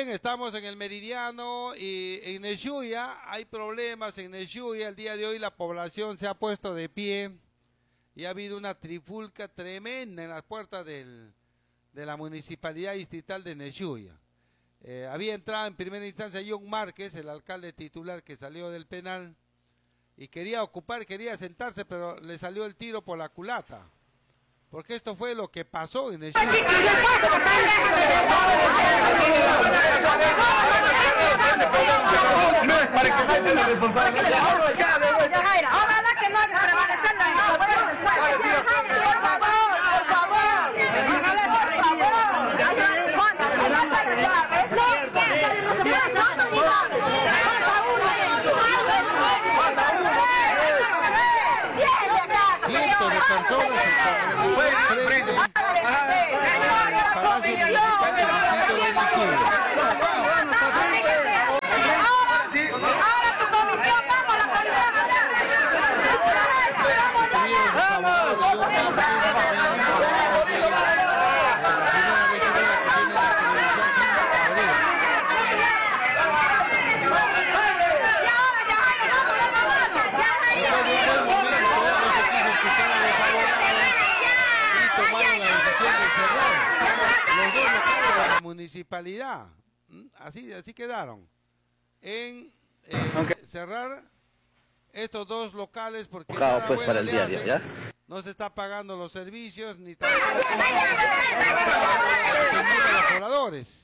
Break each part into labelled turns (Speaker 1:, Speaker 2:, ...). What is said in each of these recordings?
Speaker 1: estamos en el Meridiano y en Neshuya hay problemas. En Neshuya el día de hoy la población se ha puesto de pie y ha habido una trifulca tremenda en las puertas de la municipalidad distrital de Neshuya. Había entrado en primera instancia John Márquez, el alcalde titular que salió del penal y quería sentarse, pero le salió el tiro por la culata. Porque esto fue lo que pasó en Neshuya. Cientos de personas municipalidad, así quedaron en cerrar estos dos locales porque
Speaker 2: pues para el día a día, ¿ya?
Speaker 1: No se está pagando los servicios ni tampoco los pobladores.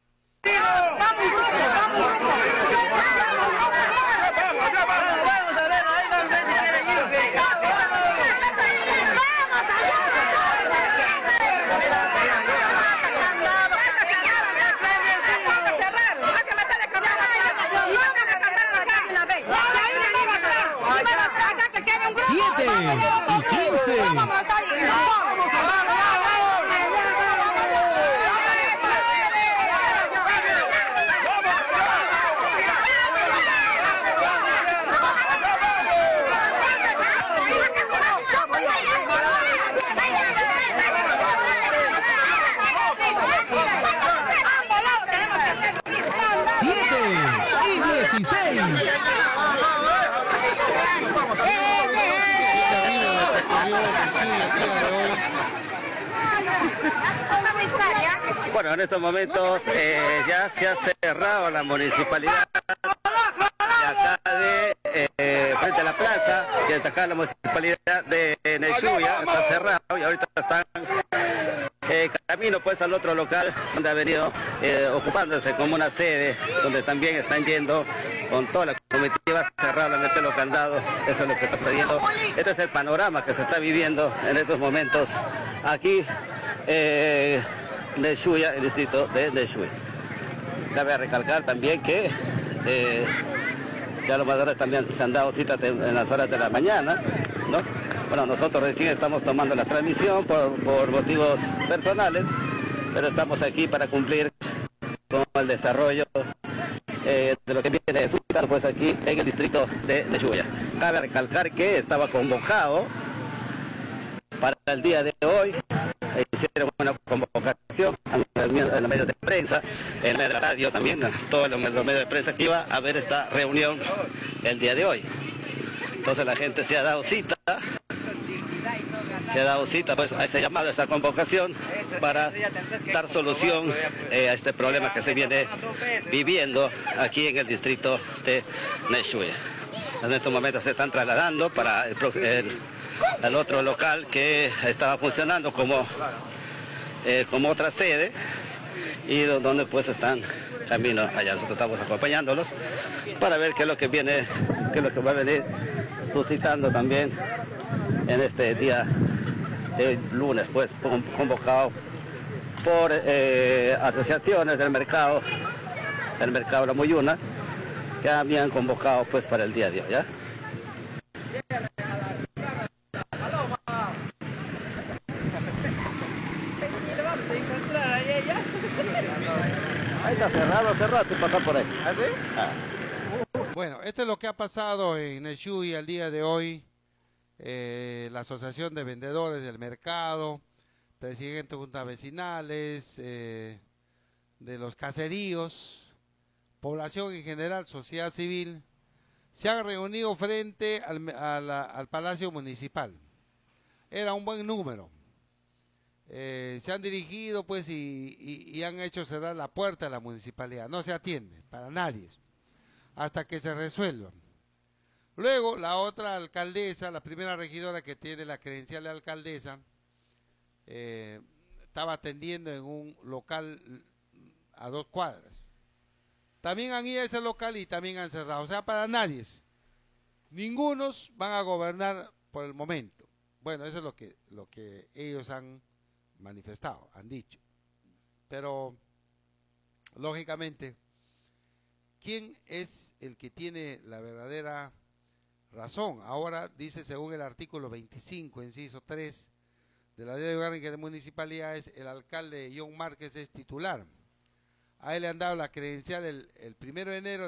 Speaker 2: Bueno, en estos momentos ya se ha cerrado la municipalidad de acá frente a la plaza, que está acá la municipalidad de Neshuya, está cerrado y ahorita están camino pues al otro local donde ha venido ocupándose como una sede, donde también están yendo con toda la comitiva cerrada, meter los candados. Eso es lo que está sucediendo. Este es el panorama que se está viviendo en estos momentos aquí Neshuya, el distrito de Neshuya. Cabe recalcar también que ya los mayores también se han dado cita en las horas de la mañana, ¿no? Bueno, nosotros recién estamos tomando la transmisión por motivos personales, pero estamos aquí para cumplir con el desarrollo de lo que viene de Sultan, pues aquí en el distrito de Neshuya. Cabe recalcar que estaba convocado para el día de hoy. Hicieron una convocación en los medios de prensa, en la radio también, todos los medios de prensa, que iba a haber esta reunión el día de hoy. Entonces la gente se ha dado cita pues a ese llamado, a esa convocación para dar solución a este problema que se viene viviendo aquí en el distrito de Neshuya. En estos momentos se están trasladando para el otro local que estaba funcionando como otra sede y donde pues están camino allá. Nosotros estamos acompañándolos para ver qué es lo que viene, qué es lo que va a venir suscitando también en este día de lunes, pues convocado por asociaciones del mercado La Muyuna, que habían convocado pues para el día a día, ¿ya? Ahí está cerrado, tú pasas por ahí. ¿Ah, sí?
Speaker 1: Bueno, esto es lo que ha pasado en Neshuya el día de hoy. La Asociación de Vendedores del Mercado, presidente de juntas vecinales, de los caseríos, población en general, sociedad civil, se han reunido frente al Palacio Municipal. Era un buen número. Se han dirigido pues y han hecho cerrar la puerta de la municipalidad. No se atiende para nadie hasta que se resuelvan. Luego la otra alcaldesa, la primera regidora que tiene la credencial de alcaldesa, estaba atendiendo en un local a 2 cuadras. También han ido a ese local y también han cerrado. O sea, para nadie. Ningunos van a gobernar por el momento. Bueno, eso es lo que ellos han manifestado, han dicho. Pero, lógicamente, ¿quién es el que tiene la verdadera razón? Ahora dice, según el artículo 25, inciso 3 de la Ley Orgánica de Municipalidades, el alcalde John Márquez es titular. A él le han dado la credencial el 1 de enero